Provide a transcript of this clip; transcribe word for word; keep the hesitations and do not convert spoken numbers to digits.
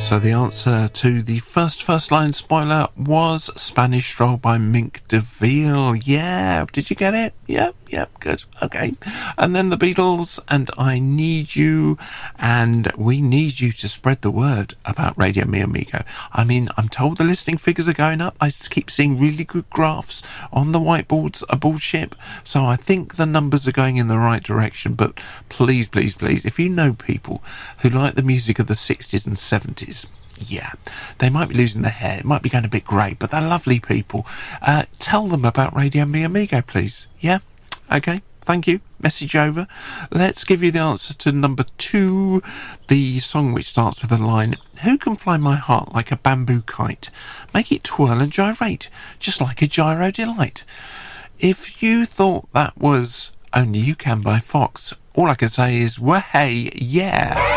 So the answer to the first first line spoiler was Spanish Stroll by Mink DeVille. Yeah, did you get it? Yep, yep, good. Okay. And then the Beatles and I Need You, and we need you to spread the word about Radio Mi Amigo. I mean, I'm told the listening figures are going up. I keep seeing really good graphs on the whiteboards aboard ship, so I think the numbers are going in the right direction. But please, please, please, if you know people who like the music of the sixties and seventies, yeah, they might be losing their hair, it might be going a bit grey, but they're lovely people. Uh, tell them about Radio Mi Amigo, please. Yeah? Okay, thank you. Message over. Let's give you the answer to number two, the song which starts with the line, "Who can fly my heart like a bamboo kite? Make it twirl and gyrate, just like a gyro delight." If you thought that was Only You Can by Fox, all I can say is, well, hey, yeah.